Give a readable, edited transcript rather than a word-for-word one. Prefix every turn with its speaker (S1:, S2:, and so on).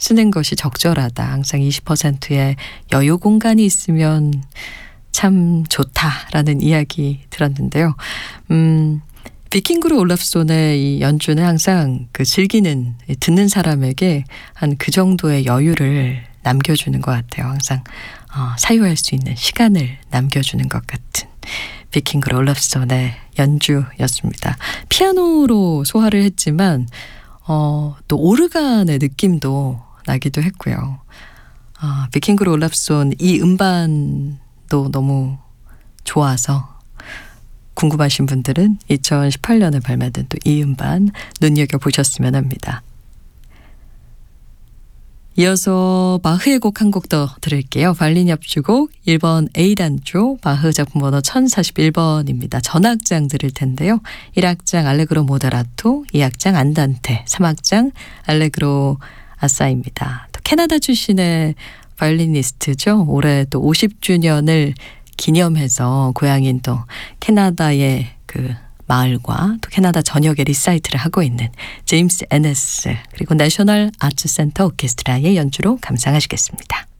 S1: 쓰는 것이 적절하다. 항상 20%의 여유 공간이 있으면 참 좋다라는 이야기 들었는데요. 비킹그루 올라프손의 이 연주는 항상 그 즐기는, 듣는 사람에게 한 그 정도의 여유를 남겨주는 것 같아요. 항상 사유할 수 있는 시간을 남겨주는 것 같은 비킹그루 올라프손의 연주였습니다. 피아노로 소화를 했지만 또 오르간의 느낌도 나기도 했고요. 비킹그루 올라프손 이 음반도 너무 좋아서 궁금하신 분들은 2018년에 발매된 또 이 음반 눈여겨보셨으면 합니다. 이어서 바흐의 곡 한 곡 더 들을게요. 바이올린 협주곡 1번 A단조 바흐 작품 번호 1041번입니다. 전악장 들을 텐데요. 1악장 알레그로 모데라토, 2악장 안단테, 3악장 알레그로 아사입니다. 또 캐나다 출신의 바이올리니스트죠. 올해 또 50주년을 기념해서 고향인 또 캐나다의 그 마을과 또 캐나다 전역에 리사이트를 하고 있는 제임스 에네스 그리고 내셔널 아츠 센터 오케스트라의 연주로 감상하시겠습니다.